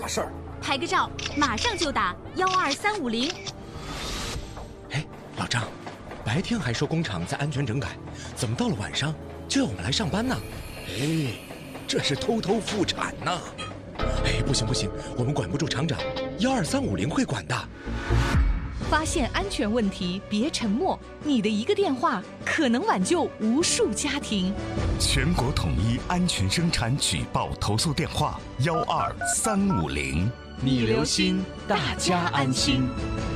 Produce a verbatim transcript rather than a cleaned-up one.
大事儿。 拍个照，马上就打幺二三五零。 哎，老张，白天还说工厂在安全整改，怎么到了晚上就要我们来上班呢？ 哎，这是偷偷复产呐！ 哎，不行不行，我们管不住厂长，幺二三五零会管的。 发现安全问题，别沉默，你的一个电话可能挽救无数家庭。 全国统一安全生产举报投诉电话：幺二三五零。 你留心，大家安心。